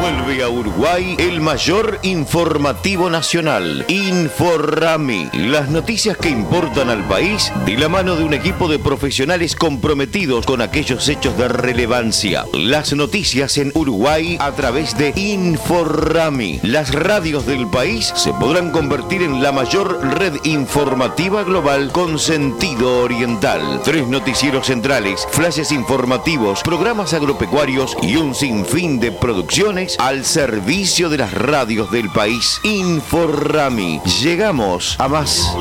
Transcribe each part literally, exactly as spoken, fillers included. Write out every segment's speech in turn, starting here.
Vuelve a Uruguay el mayor informativo nacional, Inforrami. Las noticias que importan al país de la mano de un equipo de profesionales comprometidos con aquellos hechos de relevancia. Las noticias en Uruguay a través de Inforrami. Las radios del país se podrán convertir en la mayor red informativa global con sentido oriental. Tres noticieros centrales, flashes informativos, programas agropecuarios y un sinfín de producciones al servicio de las radios del país. Inforrami. Llegamos a más.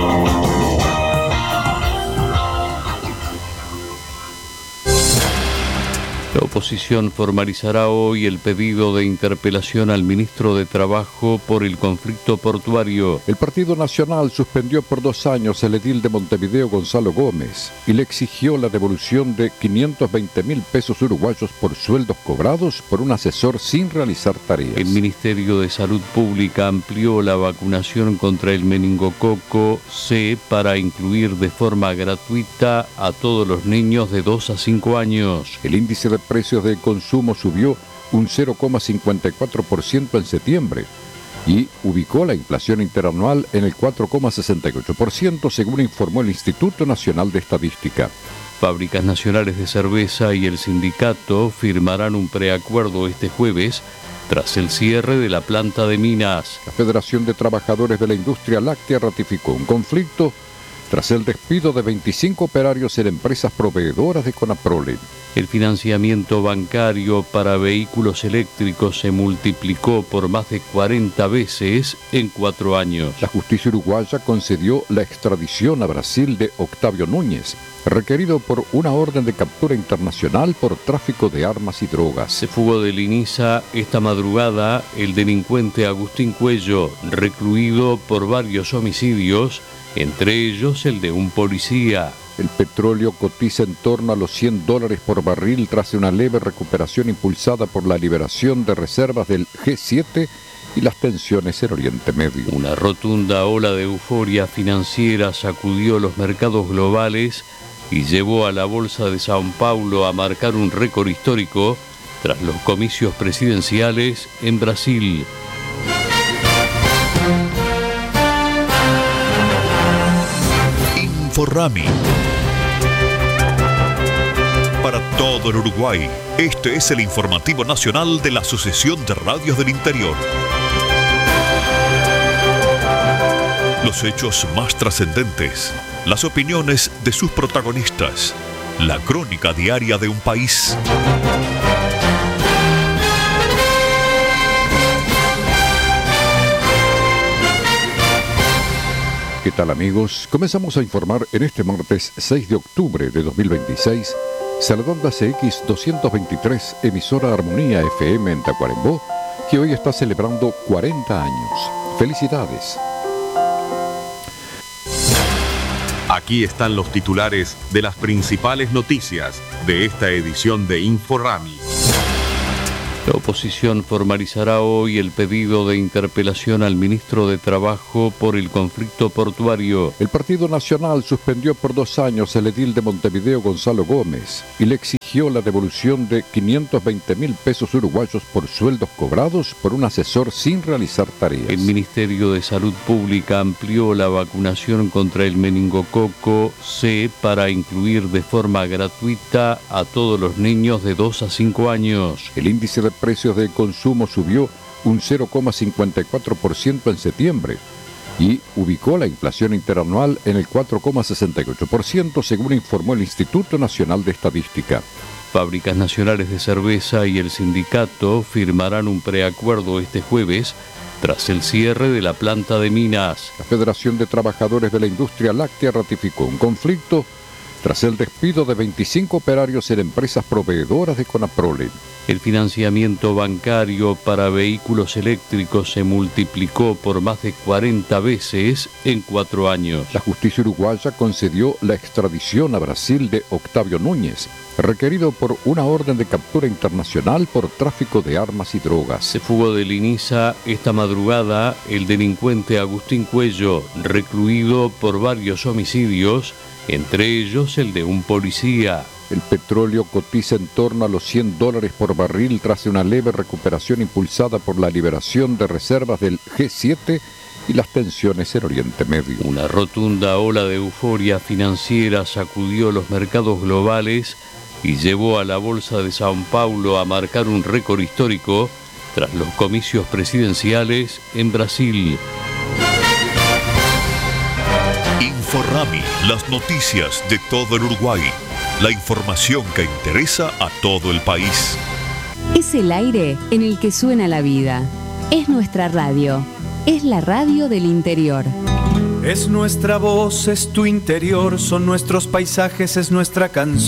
La oposición formalizará hoy el pedido de interpelación al ministro de Trabajo por el conflicto portuario. El Partido Nacional suspendió por dos años el edil de Montevideo, Gonzalo Gómez, y le exigió la devolución de quinientos veinte mil pesos uruguayos por sueldos cobrados por un asesor sin realizar tareas. El Ministerio de Salud Pública amplió la vacunación contra el meningococo C para incluir de forma gratuita a todos los niños de dos a cinco años. El índice de precios de consumo subió un cero coma cincuenta y cuatro por ciento en septiembre y ubicó la inflación interanual en el cuatro coma sesenta y ocho por ciento, según informó el Instituto Nacional de Estadística. Fábricas Nacionales de Cerveza y el sindicato firmarán un preacuerdo este jueves tras el cierre de la planta de Minas. La Federación de Trabajadores de la Industria Láctea ratificó un conflicto tras el despido de veinticinco operarios en empresas proveedoras de Conaprole. El financiamiento bancario para vehículos eléctricos se multiplicó por más de cuarenta veces en cuatro años. La justicia uruguaya concedió la extradición a Brasil de Octavio Núñez, requerido por una orden de captura internacional por tráfico de armas y drogas. Se fugó del INISA esta madrugada el delincuente Agustín Cuello, recluido por varios homicidios, entre ellos el de un policía. El petróleo cotiza en torno a los cien dólares por barril tras una leve recuperación impulsada por la liberación de reservas del G siete y las tensiones en Oriente Medio. Una rotunda ola de euforia financiera sacudió los mercados globales y llevó a la Bolsa de Sao Paulo a marcar un récord histórico tras los comicios presidenciales en Brasil. Inforrami. Para todo el Uruguay, este es el informativo nacional de la Asociación de Radios del Interior. Los hechos más trascendentes, las opiniones de sus protagonistas, la crónica diaria de un país. ¿Qué tal, amigos? Comenzamos a informar en este martes seis de octubre de dos mil veintiséis, saludando a C X doscientos veintitrés, emisora Armonía F M en Tacuarembó, que hoy está celebrando cuarenta años. ¡Felicidades! Aquí están los titulares de las principales noticias de esta edición de Inforrami. La oposición formalizará hoy el pedido de interpelación al ministro de Trabajo por el conflicto portuario. El Partido Nacional suspendió por dos años el edil de Montevideo, Gonzalo Gómez, y le exigió la devolución de quinientos veinte mil pesos uruguayos por sueldos cobrados por un asesor sin realizar tareas. El Ministerio de Salud Pública amplió la vacunación contra el meningococo C para incluir de forma gratuita a todos los niños de dos a cinco años. El índice de precios de consumo subió un cero coma cincuenta y cuatro por ciento en septiembre y ubicó la inflación interanual en el cuatro coma sesenta y ocho por ciento, según informó el Instituto Nacional de Estadística. Fábricas Nacionales de Cerveza y el sindicato firmarán un preacuerdo este jueves tras el cierre de la planta de Minas. La Federación de Trabajadores de la Industria Láctea ratificó un conflicto tras el despido de veinticinco operarios en empresas proveedoras de Conaprole. El financiamiento bancario para vehículos eléctricos se multiplicó por más de cuarenta veces en cuatro años. La justicia uruguaya concedió la extradición a Brasil de Octavio Núñez, requerido por una orden de captura internacional por tráfico de armas y drogas. Se fugó del INISA esta madrugada el delincuente Agustín Cuello, recluido por varios homicidios, entre ellos el de un policía. El petróleo cotiza en torno a los cien dólares por barril tras una leve recuperación impulsada por la liberación de reservas del G siete y las tensiones en Oriente Medio. Una rotunda ola de euforia financiera sacudió los mercados globales y llevó a la Bolsa de Sao Paulo a marcar un récord histórico tras los comicios presidenciales en Brasil. Inforrami, las noticias de todo el Uruguay. La información que interesa a todo el país. Es el aire en el que suena la vida. Es nuestra radio. Es la radio del interior. Es nuestra voz, es tu interior, son nuestros paisajes, es nuestra canción.